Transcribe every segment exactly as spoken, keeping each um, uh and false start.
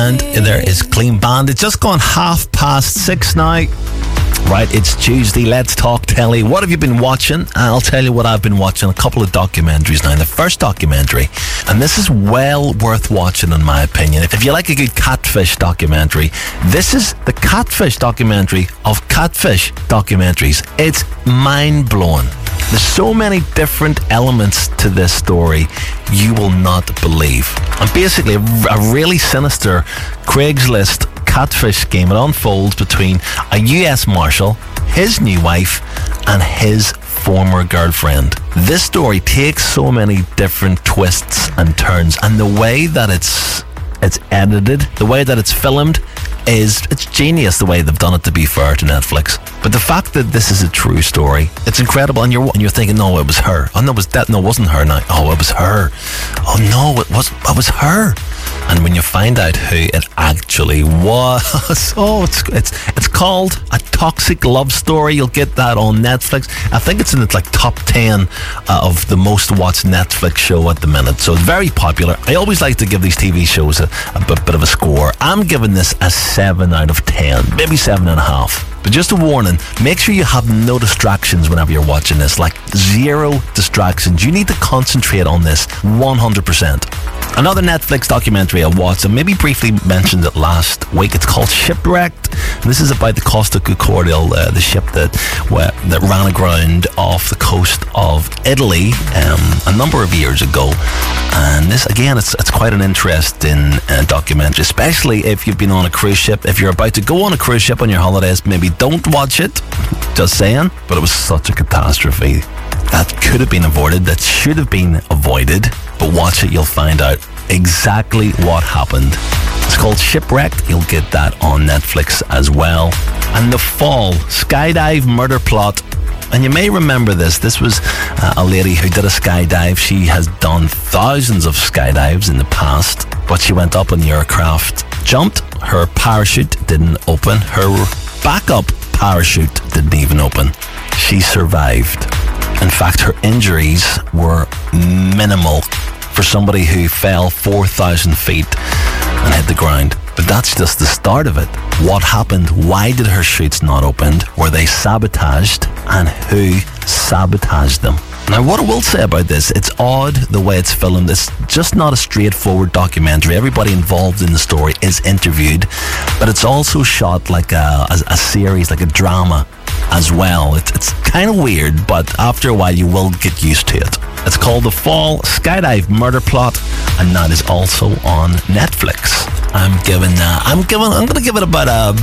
and there is Clean Bandit. Just gone half past six now. Right, it's Tuesday. Let's talk telly. What have you been watching? I'll tell you what I've been watching. A couple of documentaries now. The first documentary, and this is well worth watching in my opinion. If you like a good catfish documentary, this is the catfish documentary of catfish documentaries. It's mind-blowing. There's so many different elements to this story you will not believe. And basically a, a really sinister Craigslist catfish scheme. It unfolds between a U S Marshal, his new wife, and his former girlfriend. This story takes so many different twists and turns, and the way that it's it's edited, the way that it's filmed, is it's genius the way they've done it, to be fair to Netflix. But the fact that this is a true story, it's incredible. And you're and you're thinking, no, it was her. Oh no, it was that. No, it wasn't her. Now, oh, it was her. Oh no, it was. It was her. And when you find out who it actually was, oh, it's it's it's called A Toxic Love Story. You'll get that on Netflix. I think it's in the like top ten uh, of the most watched Netflix show at the minute. So it's very popular. I always like to give these T V shows a, a bit, bit of a score. I'm giving this a seven out of ten, maybe seven and a half. But just a warning, make sure you have no distractions whenever you're watching this, like zero distractions. You need to concentrate on this one hundred percent. Another Netflix documentary I watched, and maybe briefly mentioned it last week. It's called Shipwrecked. And this is about the Costa Concordia, uh, the ship that well, that ran aground off the coast of Italy um, a number of years ago. And this, again, it's it's quite an interesting uh, documentary, especially if you've been on a cruise ship. If you're about to go on a cruise ship on your holidays, maybe don't watch it. Just saying. But it was such a catastrophe that could have been avoided, that should have been avoided. But watch it, you'll find out exactly what happened. It's called Shipwrecked. You'll get that on Netflix as well. And The Fall, skydive murder plot. And you may remember this. This was uh, a lady who did a skydive. She has done thousands of skydives in the past, but she went up in the aircraft, jumped, her parachute didn't open, her backup parachute didn't even open. She survived. In fact, her injuries were minimal for somebody who fell four thousand feet and hit the ground. But that's just the start of it. What happened? Why did her chutes not open? Were they sabotaged? And who sabotaged them? Now, what I will say about this, it's odd the way it's filmed. It's just not a straightforward documentary. Everybody involved in the story is interviewed, but it's also shot like a, a, a series, like a drama as well. It's, it's kind of weird, but after a while you will get used to it. It's called The Fall, Skydive Murder Plot, and that is also on Netflix. I'm giving, uh, I'm giving, I'm going to give it about a,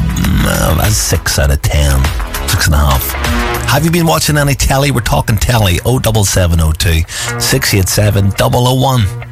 a six out of ten, six and a half. Have you been watching any telly? We're talking telly. oh seven seven oh two, six eight seven, double oh one.